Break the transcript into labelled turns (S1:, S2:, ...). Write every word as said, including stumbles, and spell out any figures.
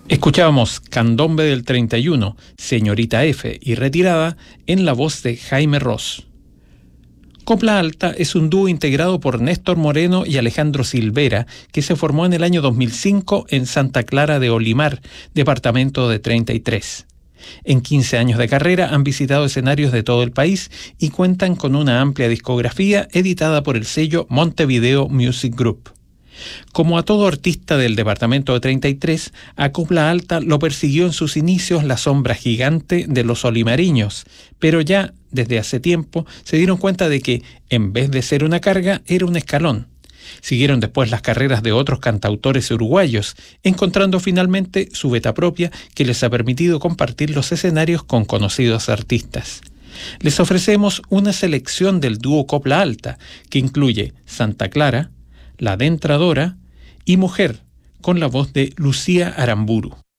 S1: Escuchábamos Candombe del treinta y uno, Señorita F y Retirada, en la voz de Jaime Ross. Copla Alta es un dúo integrado por Néstor Moreno y Alejandro Silvera, que se formó en el año dos mil cinco en Santa Clara de Olimar, departamento de treinta y tres. En quince años de carrera han visitado escenarios de todo el país y cuentan con una amplia discografía editada por el sello Montevideo Music Group. Como a todo artista del departamento de treinta y tres, a Copla Alta lo persiguió en sus inicios la sombra gigante de los olimariños, pero ya desde hace tiempo se dieron cuenta de que, en vez de ser una carga, era un escalón. Siguieron después las carreras de otros cantautores uruguayos, encontrando finalmente su beta propia que les ha permitido compartir los escenarios con conocidos artistas. Les ofrecemos una selección del dúo Copla Alta, que incluye Santa Clara, La Adentradora y Mujer, con la voz de Lucía Aramburu.